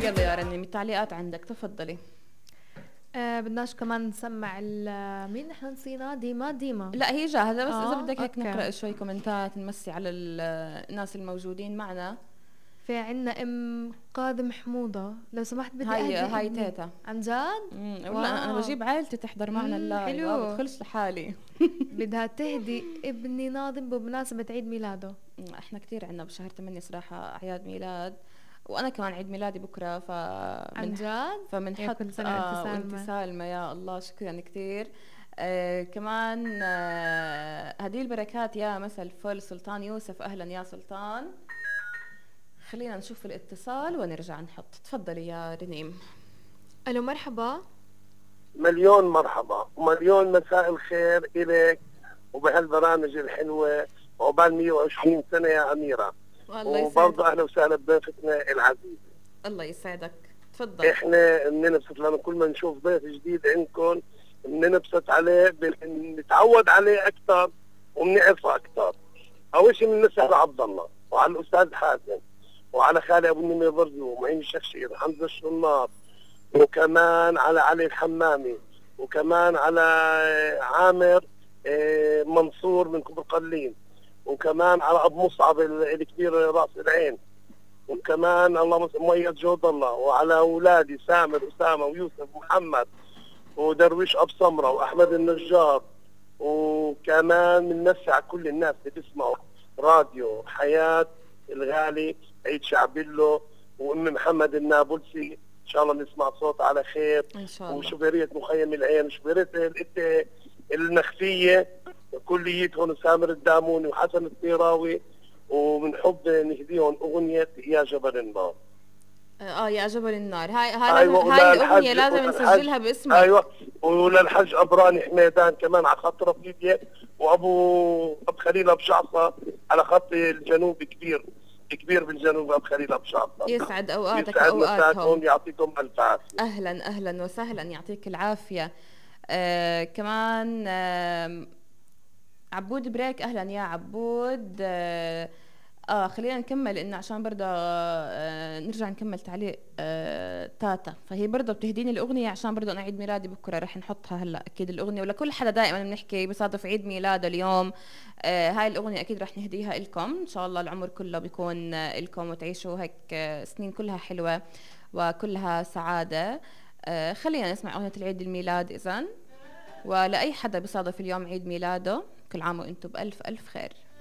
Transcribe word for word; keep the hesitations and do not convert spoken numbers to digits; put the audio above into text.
يلا يا رنيم التعليقات عندك، تفضلي. آه بدناش كمان نسمع ال- مين نحن نسينا؟ ديما ديما لا هي جاهزة، بس إذا اه بدك هيك نقرأ اوكي. شوي كومنتات، نمسي على ال- الناس الموجودين معنا. في عنا ام قادم حموضة، لو سمحت بدي هاي اهدي هاي ابني. تيتا. عن جد؟ امم والله انا أنا واو. بجيب عائلتي تحضر معنا امم اللايف، اه حلو. بدخلش لحالي. بدها تهدي ابني ناظم بمناسبة عيد ميلاده. مم، احنا كتير عنا بشهر ثمانية صراحة اعياد ميلاد، وانا كمان عيد ميلادي بكره، عن فمن جد؟ يا فمنحط كل سنة وانت اه وانت سالمة. سالمة يا الله، شكرا كتير. آه كمان آه هدي البركات يا مسا الفل. سلطان يوسف، اهلا يا سلطان. خلينا نشوف الاتصال ونرجع نحط. تفضلي يا رنيم. الو مرحبا. مليون مرحبا ومليون مساء الخير إليك وبهالبرامج الحلوة، وعقبال مية وعشرين سنة يا أميرة. والله وبرضه يسعدك. أهلا وسهلا بضيفتنا العزيزة. الله يسعدك، تفضل. إحنا بننبسط لما كل ما نشوف ضيف جديد عندكم بننبسط عليه، بنتعود عليه أكثر وبنعرفه أكثر. أول شيء بنمسي على عبد الله وعلى الأستاذ حازم وعلى خالي أبو النمير برزو ومعين الشخشير حمزة الشناط، وكمان على علي الحمامي، وكمان على عامر آه، منصور من كبر قليم، وكمان على ابو مصعب ال- الكبير راس العين، وكمان اللهم صل- مؤيد جود الله، وعلى اولادي سامر اسامه ويوسف ومحمد ودرويش ابو سمره واحمد النجار، وكمان بنمسي على كل الناس اللي بيسمعوا راديو حياه الغالي عيد شعبله، وام محمد النابلسي ان شاء الله نسمع صوت على خير، ان شاء الله. وشوفيرية مخيم العين وشوفيرية ال- المخفية كليتهم سامر الداموني وحسن الطيراوي، وبنحب نهديهم اغنية يا جبل النار. اه يا جبل النار، هاي هاي لازم، ايوه هاي وللحج الاغنيه لازم وللحج نسجلها باسمك. ايوه وللحج ابراني حميدان كمان على خط رفيقية، وابو ابو خليل ابو شعصة على خط الجنوب كبير كبير بالجنوب ابو خليل ابو شعصة. يسعد اوقاتك يسعد واوقاتهم. مساكم، يعطيكم الف عافية. اهلا اهلا وسهلا، يعطيك العافيه. آه كمان آه عبود بريك، اهلا يا عبود. آه, اه خلينا نكمل، انه عشان برضه آه نرجع نكمل تعليق آه تاتا. فهي برضه بتهديني الاغنيه عشان برضه انا عيد ميلادي بكره، رح نحطها هلا اكيد الاغنيه، ولا كل حدا دائما بنحكي بصادف عيد ميلاده اليوم. آه هاي الاغنيه اكيد رح نهديها لكم ان شاء الله، العمر كله بيكون آه لكم، وتعيشوا هيك آه سنين كلها حلوه وكلها سعاده. آه خلينا نسمع اغنيه العيد الميلاد اذا، ولاي حدا بصادف اليوم عيد ميلاده كل عام وانتم بالف الف خير.